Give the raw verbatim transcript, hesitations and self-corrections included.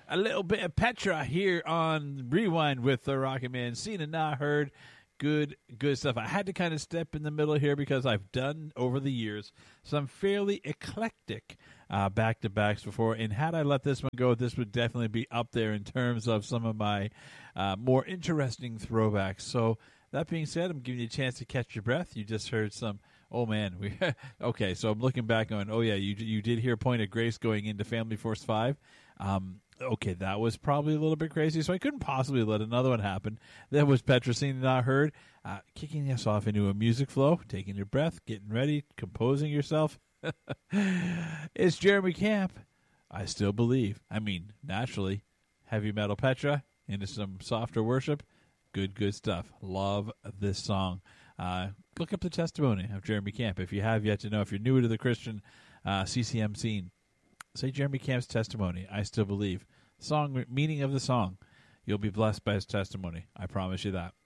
A little bit of Petra here on Rewind with the Rocket Man. Seen and not heard. Good, good stuff. I had to kind of step in the middle here because I've done over the years some fairly eclectic uh, back-to-backs before. And had I let this one go, this would definitely be up there in terms of some of my uh, more interesting throwbacks. So that being said, I'm giving you a chance to catch your breath. You just heard some. Oh man, we okay. So I'm looking back on. Oh yeah, you you did hear Point of Grace going into Family Force Five. Um, okay, that was probably a little bit crazy. So I couldn't possibly let another one happen. That was Petra Seen Not Heard, uh, kicking us off into a music flow, taking your breath, getting ready, composing yourself. It's Jeremy Camp. I still believe. I mean, naturally, heavy metal Petra into some softer worship. Good, good stuff. Love this song. Uh, look up the testimony of Jeremy Camp if you have yet to know. If you're new to the Christian uh, C C M scene, say Jeremy Camp's testimony. I still believe. Song meaning of the song. You'll be blessed by his testimony. I promise you that.